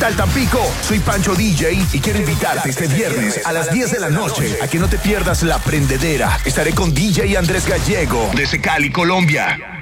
tal, Tampico? Soy Pancho DJ y quiero invitarte este viernes a las 10 de la noche a que no te pierdas La Prendedera. Estaré con DJ Andrés Gallego desde Cali, Colombia.